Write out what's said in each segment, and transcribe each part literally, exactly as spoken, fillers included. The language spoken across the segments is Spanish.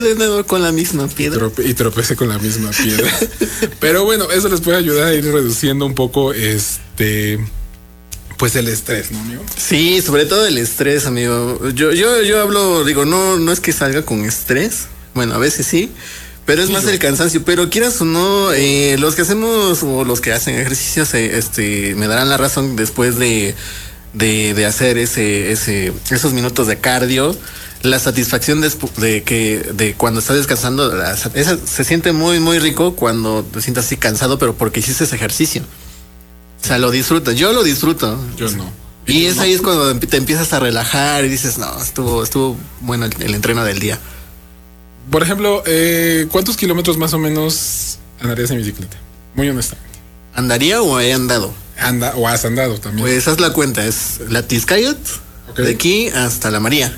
de nuevo con la misma piedra. Trope- y tropecé con la misma piedra. Pero bueno, eso les puede ayudar a ir reduciendo un poco este pues el estrés, ¿no, amigo? Sí, sobre todo el estrés, amigo. Yo, yo, yo hablo, digo, no, no es que salga con estrés. Bueno, a veces sí, pero es Sí, más yo. el cansancio. Pero quieras o no, eh, los que hacemos o los que hacen ejercicios, eh, este, me darán la razón después de, de, de hacer ese, ese, esos minutos de cardio. La satisfacción de, de que de cuando estás descansando, la, esa, se siente muy, muy rico cuando te sientas así cansado, pero porque hiciste ese ejercicio. O sea, lo disfrutas. Yo lo disfruto. Yo no. Y es ahí es cuando te empiezas a relajar y dices, no, estuvo, estuvo bueno el, el entreno del día. Por ejemplo, eh, ¿cuántos kilómetros más o menos andarías en bicicleta? Muy honestamente. ¿Andaría o he andado? Anda, o has andado también. Pues haz la cuenta, es la Tizcayot, Ok. de aquí hasta la María.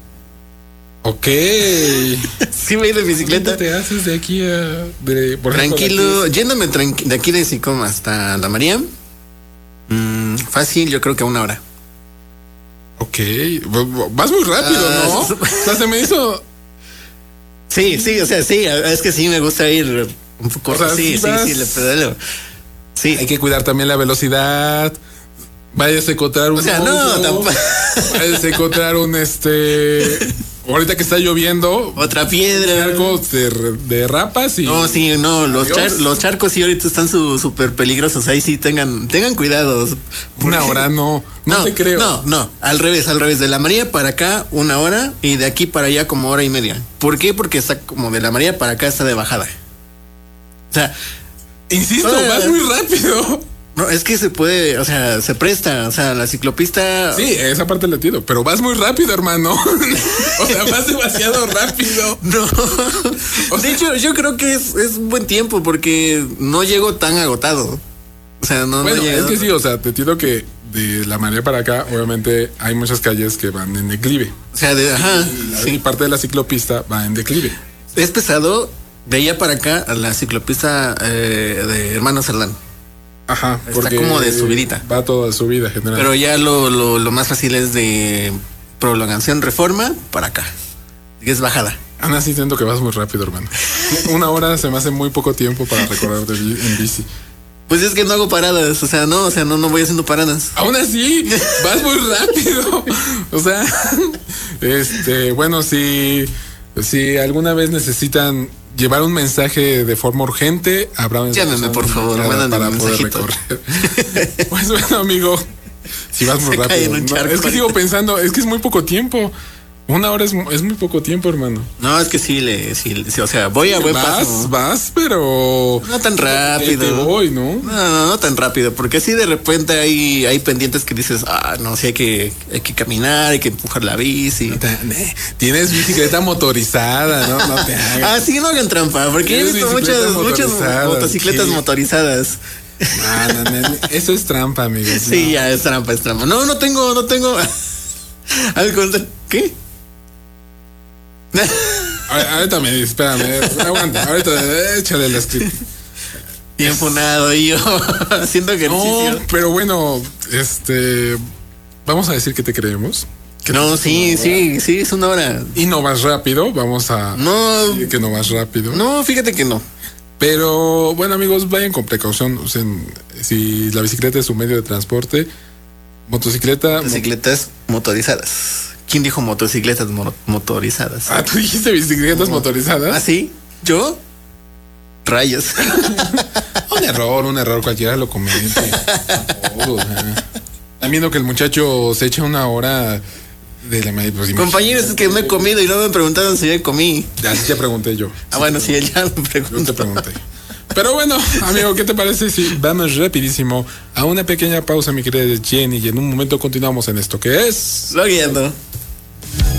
Ok. Sí me he ido en bicicleta. ¿Cuánto te haces de aquí a... De, por ejemplo, Tranquilo, de aquí yéndome tranqui- de aquí de Sicoma hasta la María. mm, fácil, yo creo que una hora. Ok. Vas muy rápido, Ah, ¿no? su- O sea, se me hizo... Sí, sí, o sea, sí, es que sí me gusta ir un poco. O sea, sí, sí sí, vas- sí, le pedaleo. Sí. Hay que cuidar también la velocidad. Vayas a encontrar un... O sea, no, hoyo, tampoco. Vayas a encontrar un este... Ahorita que está lloviendo... Otra piedra. Algo te re- derrapas y... No, sí, no, los, Adiós. char- los charcos sí ahorita están súper peligrosos. Ahí sí tengan, tengan cuidado. Una Porque- hora no. No, No, te creo. No, no, al revés, al revés. De la María para acá, una hora. Y de aquí para allá, como hora y media. ¿Por qué? Porque está como de la María para acá está de bajada. O sea, Insisto, Ah. vas muy rápido. no, es que se puede, o sea, se presta. O sea, la ciclopista. Sí, esa parte la entiendo, pero vas muy rápido, hermano. O sea, vas demasiado rápido. No. O De sea- hecho, yo creo que es, es un buen tiempo porque no llego tan agotado. O sea, no, Bueno, no llego. es que sí, o sea, te entiendo que de la María para acá, obviamente, hay muchas calles que van en declive. O sea, de, ajá, Y sí. parte de la ciclopista va en declive. Es pesado de allá para acá a la ciclopista eh, de Hermano Cerdán. Ajá. Está como de subidita. Va todo de subida, general. Pero ya lo, lo, lo más fácil es de prolongación Reforma para acá. Que es bajada. Aún así siento que vas muy rápido, hermano. Una hora se me hace muy poco tiempo para recorrer de bi- en bici. Pues es que no hago paradas, o sea, no, o sea, no, no voy haciendo paradas. Aún así, vas muy rápido. O sea, este, bueno, si, si alguna vez necesitan llevar un mensaje de forma urgente, habrá una Llámeme, por favor, indicada mándame para un poder mensajito. recorrer. Pues bueno, amigo, si vas muy Se cae rápido. en un No, charco. es que sigo pensando, es que es muy poco tiempo. Una hora es, mu- es muy poco tiempo, hermano. No, es que sí, le, sí, sí, o sea, voy a buen Vas, paso. vas, pero... No tan rápido. Te voy, ¿no? No, no, no tan rápido, porque así de repente hay, hay pendientes que dices, ah, no, sí hay que, hay que caminar, hay que empujar la bici. Tienes bicicleta motorizada, ¿no? No te hagas. Ah, sí, no hagan trampa, porque he Tienes visto muchas, bicicletas muchas motorizadas, motocicletas sí. motorizadas. Ah, no, no, no, eso es trampa, amigos. Sí, no. ya es trampa, es trampa. No, no tengo, no tengo. Al contrario, ¿qué? A- Ahorita me dice, espérame, aguanta, ahorita échale el script. Bien funado y yo haciendo ejercicio. No, pero bueno, este, vamos a decir que te creemos. No, sí, sí, sí, es una hora. Y no vas rápido, vamos a No, decir que no vas rápido. no, fíjate que no. Pero bueno, amigos, vayan con precaución. O sea, si la bicicleta es su medio de transporte, motocicleta. Bicicletas motorizadas. ¿Quién dijo motocicletas mo- motorizadas? Ah, tú dijiste bicicletas motorizadas. ¿Ah, sí? ¿Yo? Rayos. Un error, un error, cualquiera lo comete. Tampoco, o sea. Están viendo que el muchacho se echa una hora de la media. Pues, Compañeros, es que no he comido y no me preguntaron si ya comí. así te pregunté yo. Ah, bueno, sí, él ya me Yo preguntó. te pregunté. Pero bueno, amigo, ¿qué te parece si vamos rapidísimo a una pequeña pausa, mi querida Jenny, y en un momento continuamos en esto que es... Lo guiando.